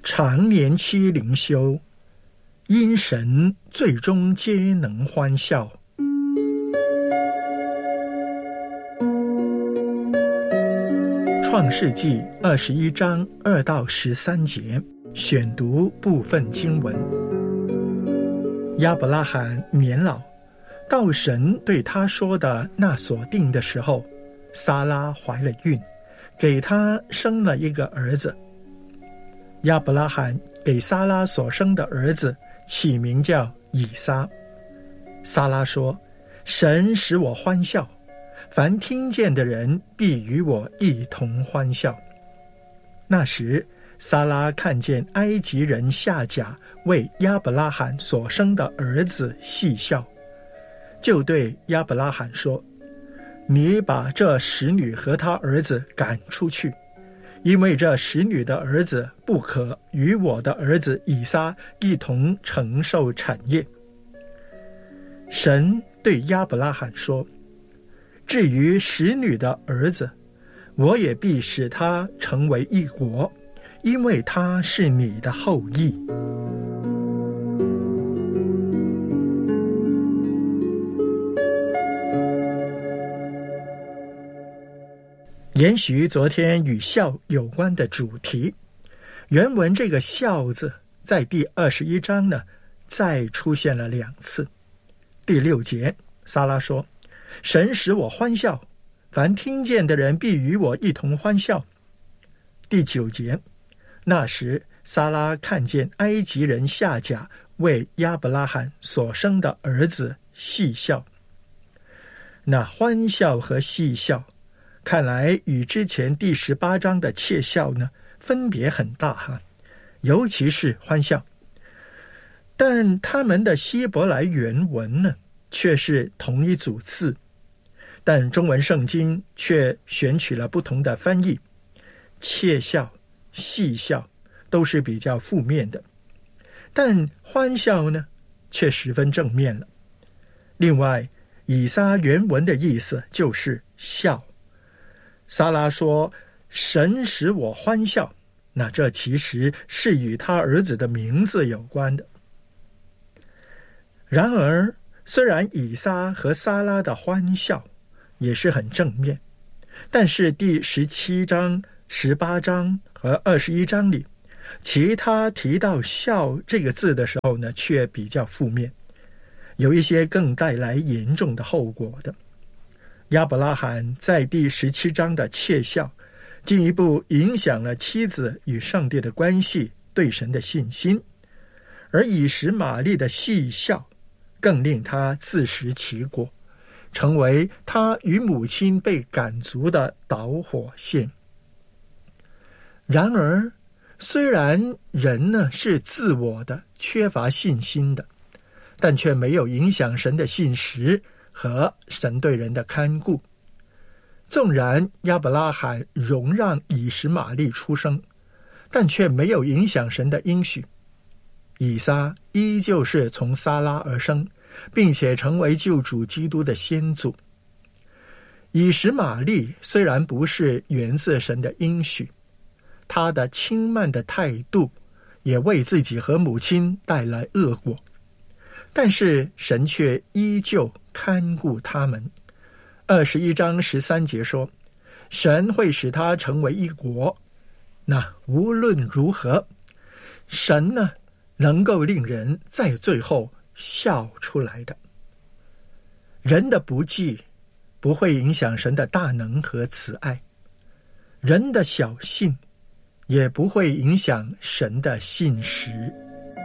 常年期灵修，因神最终皆能欢笑。创世纪21章2到13节，选读部分经文。亚伯拉罕年老，到神对他说的那所定的时候，撒拉怀了孕，给他生了一个儿子。亚伯拉罕给撒拉所生的儿子起名叫以撒。撒拉说：神使我欢笑，凡听见的人必与我一同欢笑。那时撒拉看见埃及人夏甲为亚伯拉罕所生的儿子戏笑，就对亚伯拉罕说：你把这使女和她儿子赶出去，因为这使女的儿子不可与我的儿子以撒一同承受产业。神对亚伯拉罕说：至于使女的儿子，我也必使他成为一国，因为他是你的后裔。延续昨天与笑有关的主题，原文这个笑字在第21章呢再出现了2次。第6节，撒拉说：神使我欢笑，凡听见的人必与我一同欢笑。第9节，那时撒拉看见埃及人夏甲为亚伯拉罕所生的儿子戏笑。那欢笑和戏笑看来与之前第18章的窃笑呢分别很大哈，尤其是欢笑。但他们的希伯来原文呢却是同一组字，但中文圣经却选取了不同的翻译。窃笑、戏笑都是比较负面的，但欢笑呢却十分正面了。另外，以撒原文的意思就是笑。撒拉说：神使我欢笑，那这其实是与他儿子的名字有关的。然而，虽然以撒和撒拉的欢笑也是很正面，但是第17章、18章和21章里，其他提到笑这个字的时候呢，却比较负面，有一些更带来严重的后果的。亚伯拉罕在第17章的窃笑，进一步影响了妻子与上帝的关系，对神的信心；而以实玛利的戏笑，更令他自食其果，成为他与母亲被赶逐的导火线。然而，虽然人呢是自我的、缺乏信心的，但却没有影响神的信实和神对人的看顾。纵然亚伯拉罕容让以实玛利出生，但却没有影响神的应许。以撒依旧是从撒拉而生，并且成为救主基督的先祖。以实玛利虽然不是源自神的应许，他的轻慢的态度也为自己和母亲带来恶果，但是神却依旧看顾他们。21章13节说：神会使他成为一国。那无论如何，神呢能够令人在最后笑出来的。人的不济不会影响神的大能和慈爱，人的小信也不会影响神的信实。